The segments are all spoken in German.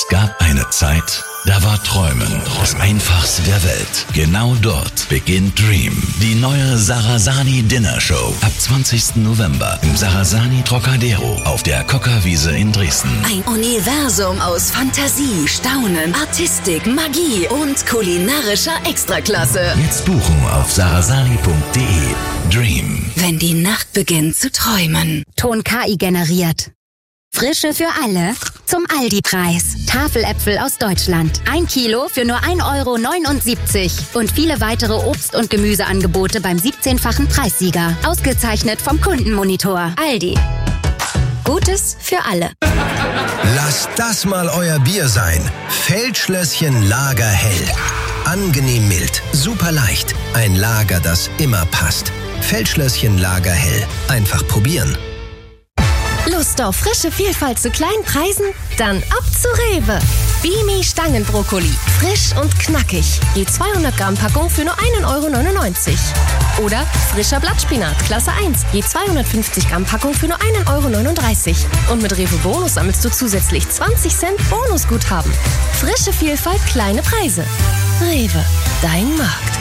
Es gab eine Zeit, da war Träumen das Einfachste der Welt. Genau dort beginnt Dream, die neue Sarrazani Dinner Show. Ab 20. November im Sarrazani Trocadero auf der Kokkerwiese in Dresden. Ein Universum aus Fantasie, Staunen, Artistik, Magie und kulinarischer Extraklasse. Jetzt buchen auf sarrazani.de. Dream. Wenn die Nacht beginnt zu träumen. Ton KI generiert. Frische für alle zum Aldi-Preis. Tafeläpfel aus Deutschland. 1 Kilo für nur 1,79 € und viele weitere Obst- und Gemüseangebote beim 17-fachen Preissieger. Ausgezeichnet vom Kundenmonitor. Aldi. Gutes für alle. Lasst das mal euer Bier sein. Feldschlösschen Lager Hell. Angenehm mild, super leicht. Ein Lager, das immer passt. Feldschlösschen Lager Hell. Einfach probieren. Lust auf frische Vielfalt zu kleinen Preisen? Dann ab zu Rewe. Bimi Stangenbrokkoli. Frisch und knackig. Je 200 Gramm Packung für nur 1,99 €. Oder frischer Blattspinat, Klasse 1. Je 250 Gramm Packung für nur 1,39 €. Und mit Rewe Bonus sammelst du zusätzlich 20 Cent Bonusguthaben. Frische Vielfalt, kleine Preise. Rewe, dein Markt.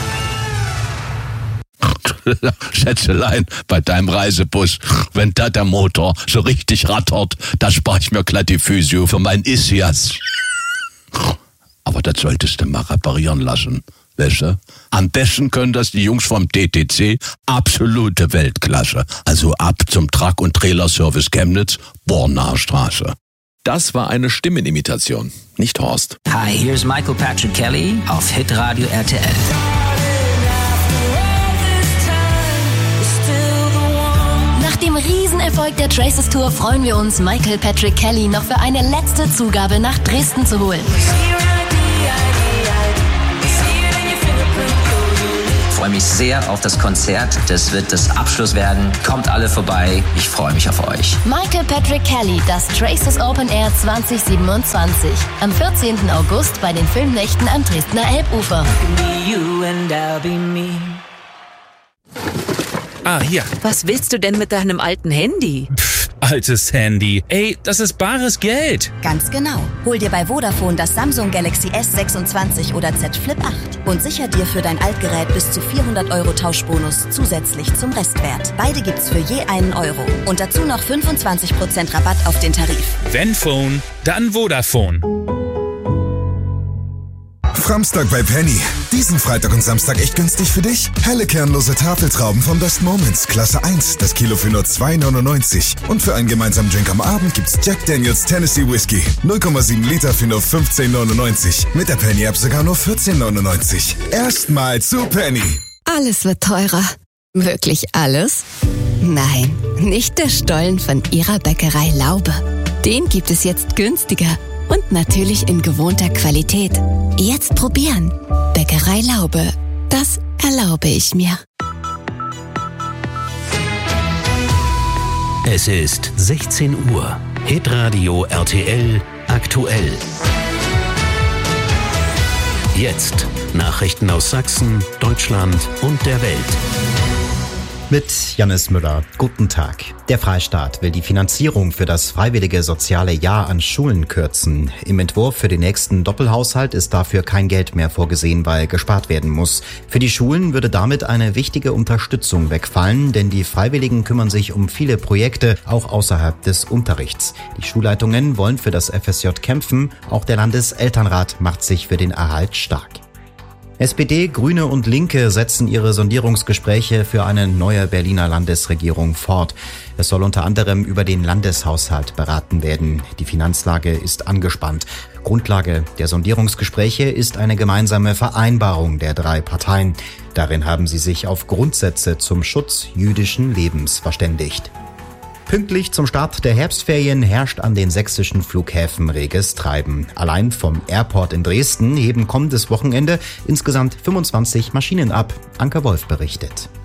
Schätzelein, bei deinem Reisebus, wenn da der Motor so richtig rattert, da spare ich mir glatt die Physio für mein Ischias. Aber das solltest du mal reparieren lassen, weißt du? Am besten können das die Jungs vom DTC, absolute Weltklasse. Also ab zum Truck- und Trailerservice Chemnitz, Bornaer Straße. Das war eine Stimmenimitation, nicht Horst. Hi, here's Michael Patrick Kelly auf Hitradio RTL. Nach dem Riesenerfolg der Traces Tour freuen wir uns, Michael Patrick Kelly noch für eine letzte Zugabe nach Dresden zu holen. Ich freue mich sehr auf das Konzert. Das wird das Abschluss werden. Kommt alle vorbei. Ich freue mich auf euch. Michael Patrick Kelly, das Traces Open Air 2027. Am 14. August bei den Filmnächten am Dresdner Elbufer. Ah, hier. Was willst du denn mit deinem alten Handy? Altes Handy. Ey, das ist bares Geld. Ganz genau. Hol dir bei Vodafone das Samsung Galaxy S26 oder Z Flip 8 und sicher dir für dein Altgerät bis zu 400 € Tauschbonus zusätzlich zum Restwert. Beide gibt's für je €1 und dazu noch 25% Rabatt auf den Tarif. Wenn Phone, dann Vodafone. Framstag bei Penny. Diesen Freitag und Samstag echt günstig für dich? Helle kernlose Tafeltrauben vom Best Moments, Klasse 1, das Kilo für nur 2,99 €. Und für einen gemeinsamen Drink am Abend gibt's Jack Daniels Tennessee Whiskey, 0,7 Liter für nur 15,99 €. Mit der Penny-App sogar nur 14,99 €. Erstmal zu Penny. Alles wird teurer. Wirklich alles? Nein, nicht der Stollen von Ihrer Bäckerei Laube. Den gibt es jetzt günstiger. Und natürlich in gewohnter Qualität. Jetzt probieren. Bäckerei Laube. Das erlaube ich mir. Es ist 16 Uhr. Hitradio RTL aktuell. Jetzt Nachrichten aus Sachsen, Deutschland und der Welt. Mit Jannis Müller. Guten Tag. Der Freistaat will die Finanzierung für das freiwillige soziale Jahr an Schulen kürzen. Im Entwurf für den nächsten Doppelhaushalt ist dafür kein Geld mehr vorgesehen, weil gespart werden muss. Für die Schulen würde damit eine wichtige Unterstützung wegfallen, denn die Freiwilligen kümmern sich um viele Projekte, auch außerhalb des Unterrichts. Die Schulleitungen wollen für das FSJ kämpfen. Auch der Landeselternrat macht sich für den Erhalt stark. SPD, Grüne und Linke setzen ihre Sondierungsgespräche für eine neue Berliner Landesregierung fort. Es soll unter anderem über den Landeshaushalt beraten werden. Die Finanzlage ist angespannt. Grundlage der Sondierungsgespräche ist eine gemeinsame Vereinbarung der 3 Parteien. Darin haben sie sich auf Grundsätze zum Schutz jüdischen Lebens verständigt. Pünktlich zum Start der Herbstferien herrscht an den sächsischen Flughäfen reges Treiben. Allein vom Airport in Dresden heben kommendes Wochenende insgesamt 25 Maschinen ab. Anke Wolf berichtet.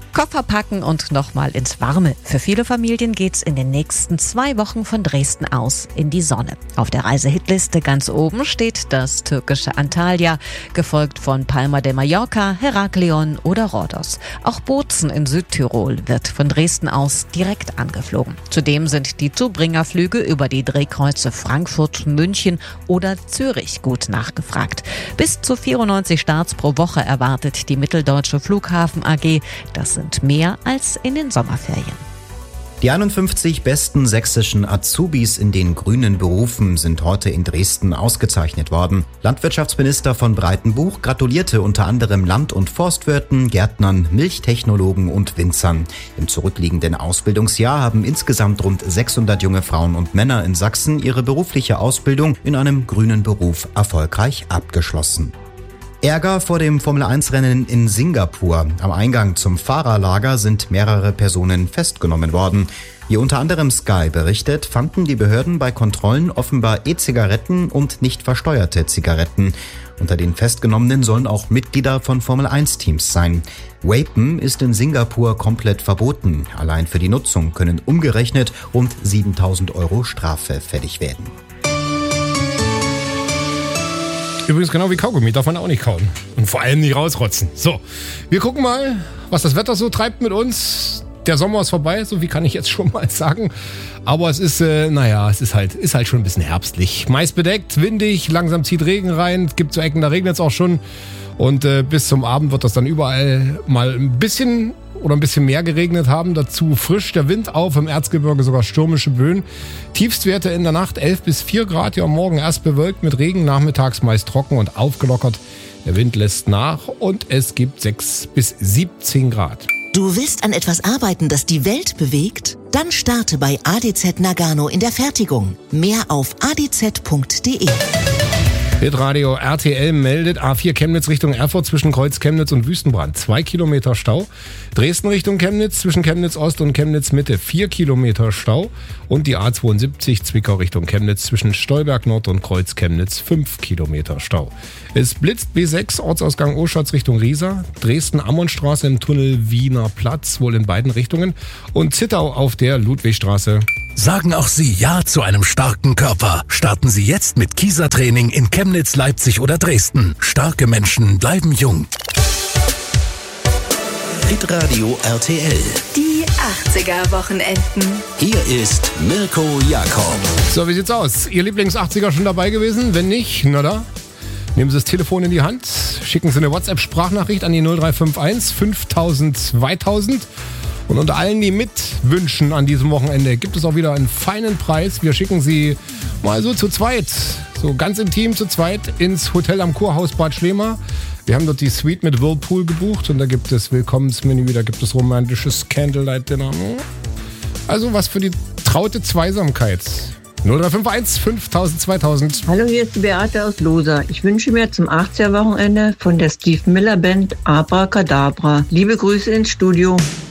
Koffer packen und nochmal ins Warme. Für viele Familien geht's in den nächsten 2 Wochen von Dresden aus in die Sonne. Auf der Reisehitliste ganz oben steht das türkische Antalya, gefolgt von Palma de Mallorca, Heraklion oder Rhodos. Auch Bozen in Südtirol wird von Dresden aus direkt angeflogen. Zudem sind die Zubringerflüge über die Drehkreuze Frankfurt, München oder Zürich gut nachgefragt. Bis zu 94 Starts pro Woche erwartet die Mitteldeutsche Flughafen AG. Das sind mehr als in den Sommerferien. Die 51 besten sächsischen Azubis in den grünen Berufen sind heute in Dresden ausgezeichnet worden. Landwirtschaftsminister von Breitenbuch gratulierte unter anderem Land- und Forstwirten, Gärtnern, Milchtechnologen und Winzern. Im zurückliegenden Ausbildungsjahr haben insgesamt rund 600 junge Frauen und Männer in Sachsen ihre berufliche Ausbildung in einem grünen Beruf erfolgreich abgeschlossen. Ärger vor dem Formel-1-Rennen in Singapur. Am Eingang zum Fahrerlager sind mehrere Personen festgenommen worden. Wie unter anderem Sky berichtet, fanden die Behörden bei Kontrollen offenbar E-Zigaretten und nicht versteuerte Zigaretten. Unter den Festgenommenen sollen auch Mitglieder von Formel-1-Teams sein. Vapen ist in Singapur komplett verboten. Allein für die Nutzung können umgerechnet rund 7.000 € Strafe fällig werden. Übrigens genau wie Kaugummi, darf man auch nicht kauen. Und vor allem nicht rausrotzen. So, wir gucken mal, was das Wetter so treibt mit uns. Der Sommer ist vorbei, so wie kann ich jetzt schon mal sagen. Aber es ist, es ist halt schon ein bisschen herbstlich. Meist bedeckt, windig, langsam zieht Regen rein. Es gibt so Ecken, da regnet es auch schon. Und bis zum Abend wird das dann überall mal ein bisschen mehr geregnet haben. Dazu frisch der Wind auf, im Erzgebirge sogar stürmische Böen. Tiefstwerte in der Nacht 11 bis 4 Grad. Ja, morgen erst bewölkt mit Regen, nachmittags meist trocken und aufgelockert. Der Wind lässt nach und es gibt 6 bis 17 Grad. Du willst an etwas arbeiten, das die Welt bewegt? Dann starte bei ADZ Nagano in der Fertigung. Mehr auf adz.de. Hitradio RTL meldet A4 Chemnitz Richtung Erfurt zwischen Kreuz Chemnitz und Wüstenbrand 2 Kilometer Stau. Dresden Richtung Chemnitz zwischen Chemnitz Ost und Chemnitz Mitte 4 Kilometer Stau. Und die A72 Zwickau Richtung Chemnitz zwischen Stolberg Nord und Kreuz Chemnitz 5 Kilometer Stau. Es blitzt B6 Ortsausgang Oschatz Richtung Riesa, Dresden-Ammonstraße im Tunnel Wiener Platz, wohl in beiden Richtungen, und Zittau auf der Ludwigstraße. Sagen auch Sie Ja zu einem starken Körper. Starten Sie jetzt mit Kieser-Training in Chemnitz, Leipzig oder Dresden. Starke Menschen bleiben jung. Hitradio RTL. Die 80er-Wochenenden. Hier ist Mirko Jakob. So, wie sieht's aus? Ihr Lieblings-80er schon dabei gewesen? Wenn nicht, na da. Nehmen Sie das Telefon in die Hand, schicken Sie eine WhatsApp-Sprachnachricht an die 0351 5000 2000. Und unter allen, die mitwünschen an diesem Wochenende, gibt es auch wieder einen feinen Preis. Wir schicken Sie mal so zu zweit, so ganz intim zu zweit, ins Hotel am Kurhaus Bad Schlema. Wir haben dort die Suite mit Whirlpool gebucht und da gibt es Willkommensmenü, da gibt es romantisches Candlelight-Dinner. Also was für die traute Zweisamkeit. 0351 5000 2000. Hallo, hier ist die Beate aus Loser. Ich wünsche mir zum 80er-Wochenende von der Steve Miller Band Abracadabra. Liebe Grüße ins Studio.